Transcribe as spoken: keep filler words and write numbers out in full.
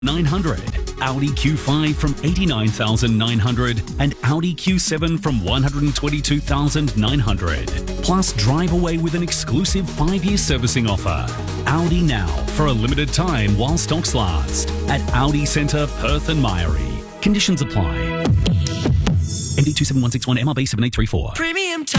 nine hundred, Audi Q five from eighty-nine thousand nine hundred and Audi Q seven from one hundred twenty-two thousand nine hundred. Plus, drive away with an exclusive five-year servicing offer. Audi now for a limited time while stocks last at Audi Centre, Perth and Myrie. Conditions apply. M D two seven one six one, M R B seven eight three four. Premium time.